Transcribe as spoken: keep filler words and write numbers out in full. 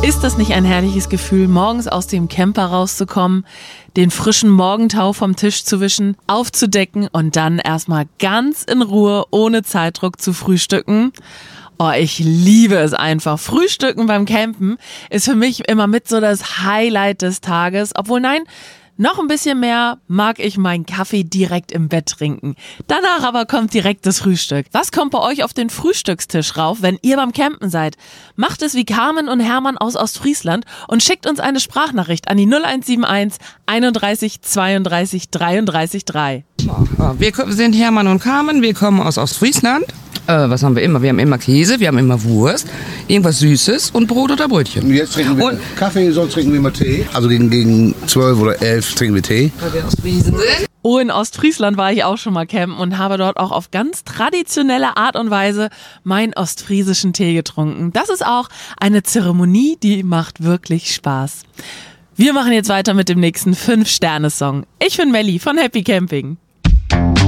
Ist das nicht ein herrliches Gefühl, morgens aus dem Camper rauszukommen, den frischen Morgentau vom Tisch zu wischen, aufzudecken und dann erstmal ganz in Ruhe, ohne Zeitdruck zu frühstücken? Oh, ich liebe es einfach. Frühstücken beim Campen ist für mich immer mit so das Highlight des Tages. Obwohl, nein, noch ein bisschen mehr mag ich meinen Kaffee direkt im Bett trinken. Danach aber kommt direkt das Frühstück. Was kommt bei euch auf den Frühstückstisch rauf, wenn ihr beim Campen seid? Macht es wie Carmen und Hermann aus Ostfriesland und schickt uns eine Sprachnachricht an die null eins sieben eins einunddreißig zweiunddreißig dreiunddreißig drei. Wir sind Hermann und Carmen, wir kommen aus Ostfriesland. Äh, was haben wir immer? Wir haben immer Käse, wir haben immer Wurst, irgendwas Süßes und Brot oder Brötchen. Und jetzt trinken wir und Kaffee, sonst trinken wir immer Tee. Also gegen, gegen zwölf oder elf trinken wir Tee. Weil wir aus Friesen sind. Oh, in Ostfriesland war ich auch schon mal campen und habe dort auch auf ganz traditionelle Art und Weise meinen ostfriesischen Tee getrunken. Das ist auch eine Zeremonie, die macht wirklich Spaß. Wir machen jetzt weiter mit dem nächsten fünf Sterne Song. Ich bin Melli von Happy Camping.